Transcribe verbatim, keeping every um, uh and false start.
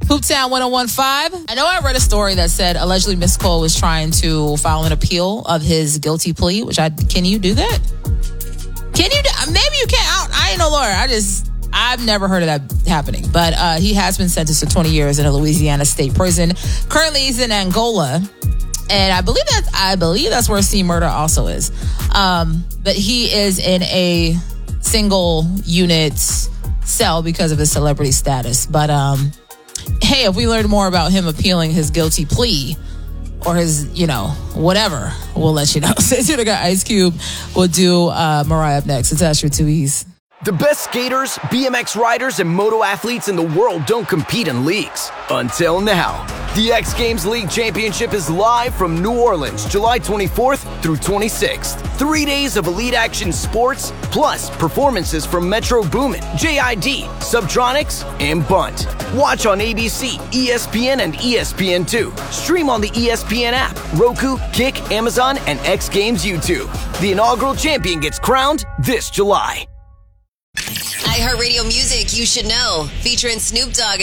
Hooptown one oh one point five. I know I read a story that said allegedly Miss Cole was trying to file an appeal of his guilty plea, which I, can you do that? Can you do, maybe you can't. I, I ain't no lawyer. I just, I've never heard of that happening. But uh, he has been sentenced to twenty years in a Louisiana state prison. Currently he's in Angola. And I believe that's, I believe that's where C Murder also is. Um, but he is in a single unit cell because of his celebrity status. But, um, hey, if we learn more about him appealing his guilty plea or his, you know, whatever, we'll let you know. Since you got Ice Cube, we'll do uh, Mariah up next. It's Asher two E's. The best skaters, B M X riders, and moto athletes in the world don't compete in leagues. Until now. The X Games League Championship is live from New Orleans, July twenty-fourth through twenty-sixth. Three days of elite action sports, plus performances from Metro Boomin, J I D, Subtronics, and Bunt. Watch on A B C, E S P N, and E S P N two. Stream on the E S P N app, Roku, Kick, Amazon, and X Games YouTube. The inaugural champion gets crowned this July. iHeartRadio Music You Should Know, featuring Snoop Dogg